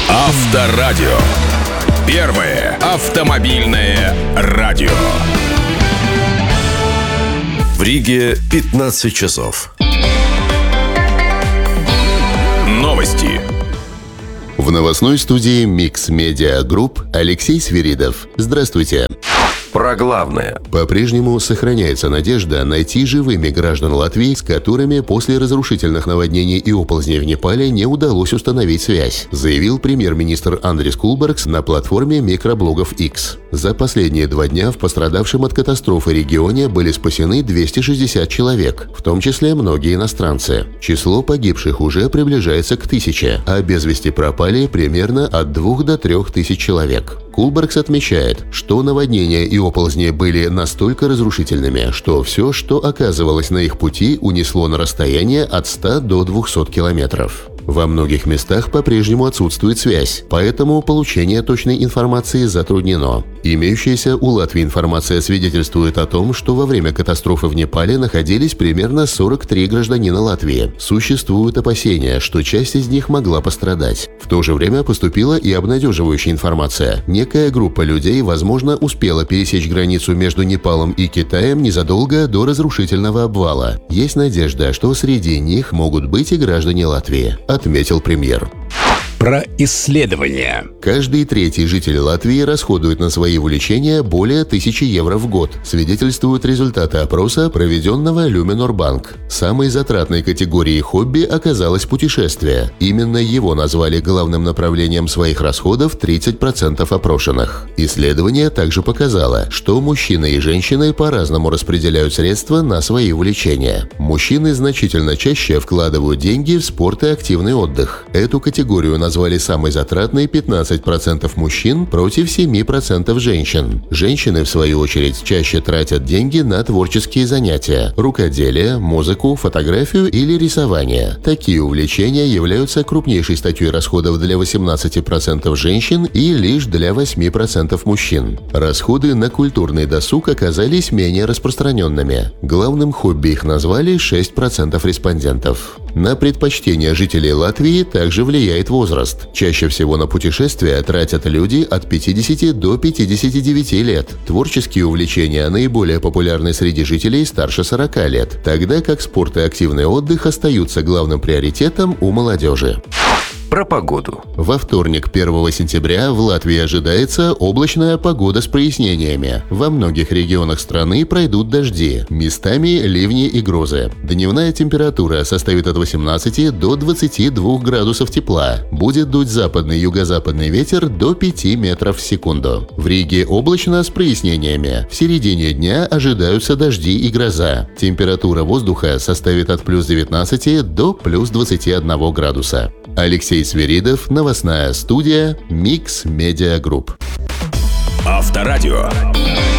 Авторадио. Первое автомобильное радио. В Риге 15 часов. Новости. В новостной студии Mix Media Group Алексей Свиридов. Здравствуйте. Про главное. По-прежнему сохраняется надежда найти живыми граждан Латвии, с которыми после разрушительных наводнений и оползней в Непале не удалось установить связь, заявил премьер-министр Андрис Кулбергс на платформе микроблогов X. За последние 2 дня в пострадавшем от катастрофы регионе были спасены 260 человек, в том числе многие иностранцы. Число погибших уже приближается к 1000, а без вести пропали примерно от 2 до 3 тысяч человек. Кулбергс отмечает, что наводнения и оползни были настолько разрушительными, что все, что оказывалось на их пути, унесло на расстояние от 100 до 200 километров. Во многих местах по-прежнему отсутствует связь, поэтому получение точной информации затруднено. Имеющаяся у Латвии информация свидетельствует о том, что во время катастрофы в Непале находились примерно 43 гражданина Латвии. Существуют опасения, что часть из них могла пострадать. В то же время поступила и обнадеживающая информация. Некая группа людей, возможно, успела пересечь границу между Непалом и Китаем незадолго до разрушительного обвала. Есть надежда, что среди них могут быть и граждане Латвии, отметил премьер. Про исследования. Каждый 3-й житель Латвии расходует на свои увлечения более 1000 евро в год, свидетельствуют результаты опроса, проведенного Luminor Bank. Самой затратной категорией хобби оказалось путешествие. Именно его назвали главным направлением своих расходов 30% опрошенных. Исследование также показало, что мужчины и женщины по-разному распределяют средства на свои увлечения. Мужчины значительно чаще вкладывают деньги в спорт и активный отдых. Эту категорию назвали самой затратной 15% мужчин против 7% женщин. Женщины, в свою очередь, чаще тратят деньги на творческие занятия – рукоделие, музыку, фотографию или рисование. Такие увлечения являются крупнейшей статьей расходов для 18% женщин и лишь для 8% мужчин. Расходы на культурный досуг оказались менее распространенными. Главным хобби их назвали 6% респондентов. На предпочтения жителей Латвии также влияет возраст. Чаще всего на путешествия тратят люди от 50 до 59 лет. Творческие увлечения наиболее популярны среди жителей старше 40 лет, тогда как спорт и активный отдых остаются главным приоритетом у молодежи. Про погоду. Во вторник, 1 сентября, в Латвии ожидается облачная погода с прояснениями. Во многих регионах страны пройдут дожди, местами ливни и грозы. Дневная температура составит от 18 до 22 градусов тепла. Будет дуть западный юго-западный ветер до 5 метров в секунду. В Риге облачно с прояснениями. В середине дня ожидаются дожди и гроза. Температура воздуха составит от плюс 19 до плюс 21 градуса. Алексей Свиридов, новостная студия Mix Media Group. Авторадио.